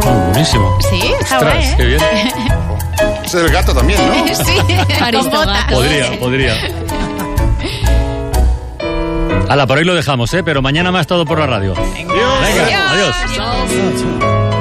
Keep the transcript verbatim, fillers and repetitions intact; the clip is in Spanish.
Buenísimo. Sí, está Ostras, guay, ¿eh? qué bien. Ese es el gato también, ¿no? Sí, con botas. Podría, podría. Hala, por hoy lo dejamos, ¿eh? Pero mañana más todo por la radio. Venga, adiós. Adiós.